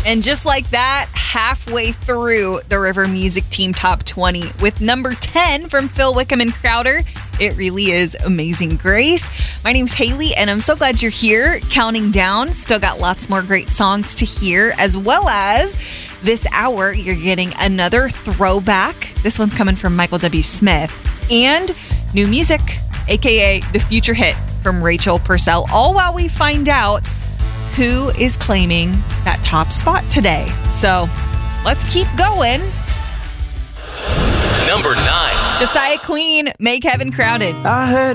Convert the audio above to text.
And just like that, halfway through the River Music Team Top 20 with number 10 from Phil Wickham and Crowder. It really is Amazing Grace. My name's Haley, and I'm so glad you're here counting down. Still got lots more great songs to hear, as well as this hour, you're getting another throwback. This one's coming from Michael W. Smith. And new music, a.k.a. the future hit from Rachel Purcell, all while we find out who is claiming that top spot today. So let's keep going. Number 9. Josiah Queen, Make Heaven Crowded. I heard